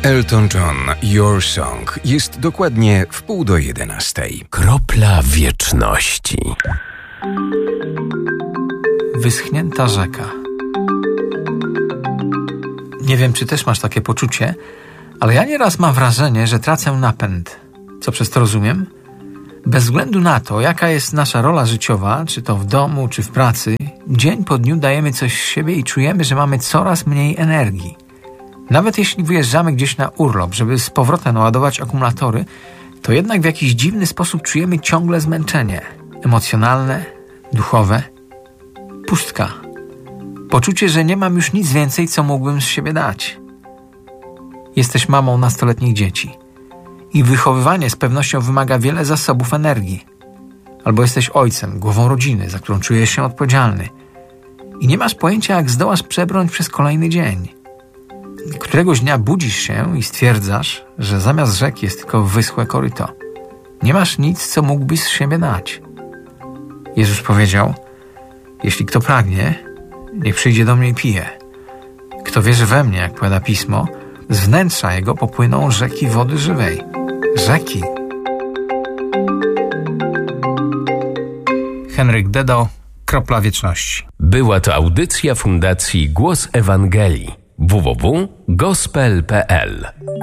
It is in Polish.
Elton John, Your Song. Jest dokładnie 10:30. Kropla wieczności. Wyschnięta rzeka. Nie wiem, czy też masz takie poczucie, ale ja nieraz mam wrażenie, że tracę napęd. Co przez to rozumiem? Bez względu na to, jaka jest nasza rola życiowa, czy to w domu, czy w pracy, dzień po dniu dajemy coś z siebie i czujemy, że mamy coraz mniej energii. Nawet jeśli wyjeżdżamy gdzieś na urlop, żeby z powrotem naładować akumulatory, to jednak w jakiś dziwny sposób czujemy ciągle zmęczenie. Emocjonalne, duchowe. Pustka. Poczucie, że nie mam już nic więcej, co mógłbym z siebie dać. Jesteś mamą nastoletnich dzieci. Ich wychowywanie z pewnością wymaga wiele zasobów energii. Albo jesteś ojcem, głową rodziny, za którą czujesz się odpowiedzialny. I nie masz pojęcia, jak zdołasz przebrnąć przez kolejny dzień. Któregoś dnia budzisz się i stwierdzasz, że zamiast rzeki jest tylko wyschłe koryto. Nie masz nic, co mógłbyś z siebie dać. Jezus powiedział: jeśli kto pragnie, niech przyjdzie do mnie i pije. Kto wierzy we mnie, jak powiada Pismo, z wnętrza jego popłyną rzeki wody żywej. Rzeki. Henryk Dedo, Kropla wieczności. Była to audycja Fundacji Głos Ewangelii. www.gospel.pl